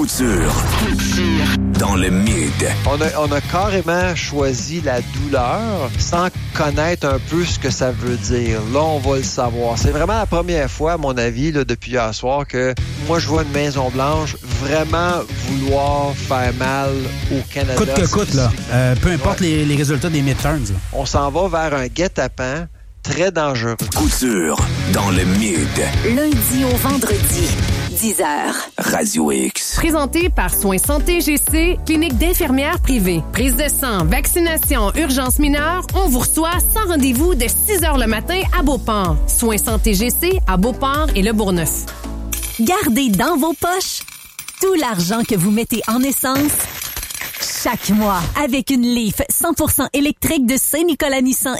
Couture. Dans le mid. On a carrément choisi la douleur sans connaître un peu ce que ça veut dire. Là, on va le savoir. C'est vraiment la première fois, à mon avis, là, depuis hier soir, que moi, je vois une Maison-Blanche vraiment vouloir faire mal au Canada. Coûte que coûte, là. Peu importe les résultats des midterms. Là. On s'en va vers un guet-apens très dangereux. Couture dans le mid. Lundi au vendredi, 10h. Radio X. Présenté par Soins Santé GC, clinique d'infirmières privée. Prise de sang, vaccination, urgence mineure, on vous reçoit sans rendez-vous de 6h le matin à Beauport. Soins Santé GC à Beauport et Le Bourgneuf. Gardez dans vos poches tout l'argent que vous mettez en essence chaque mois avec une Leaf 100% électrique de Saint-Nicolas Nissan